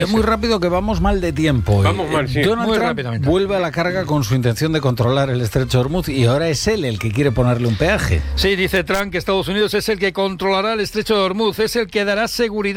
Es muy rápido que vamos mal de tiempo. Vamos mal, sí. Donald Muy Trump rápidamente. vuelve a la carga con su intención de controlar el estrecho de Hormuz y ahora es él el que quiere ponerle un peaje. Sí, dice Trump que Estados Unidos es el que controlará el estrecho de Hormuz, es el que dará seguridad